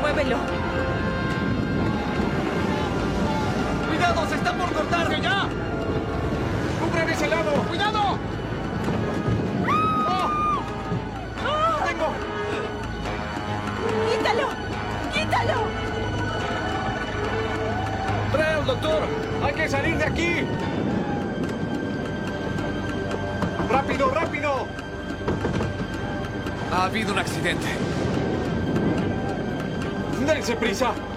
Muévelo. ¡Cuidado! ¡Se está por cortar! ¡Que ya! ¡Cubren ese lado! ¡Cuidado! ¡Oh! ¡Tengo! ¡Quítalo! ¡Quítalo! ¡Trae, doctor! ¡Hay que salir de aquí! ¡Rápido, rápido! Ha habido un accidente. ¡Dense prisa!